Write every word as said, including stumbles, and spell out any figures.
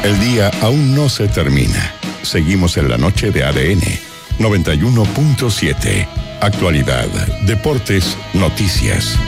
El día aún no se termina. Seguimos en la noche de A D N noventa y uno punto siete. Actualidad, deportes, noticias.